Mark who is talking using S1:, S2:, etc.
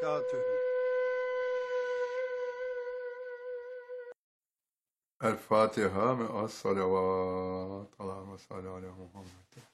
S1: وبركاته.
S2: الفاتحة مع الصلوات اللهم صل على محمد.